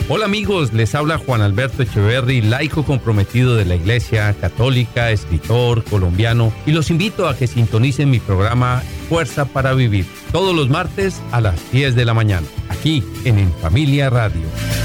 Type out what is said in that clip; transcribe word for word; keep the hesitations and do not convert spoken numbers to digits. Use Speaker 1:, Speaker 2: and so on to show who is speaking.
Speaker 1: Hola amigos, les habla Juan Alberto Echeverry, laico comprometido de la Iglesia Católica, escritor colombiano, y los invito a que sintonicen mi programa Fuerza para Vivir, todos los martes a las diez de la mañana, aquí en En Familia Radio.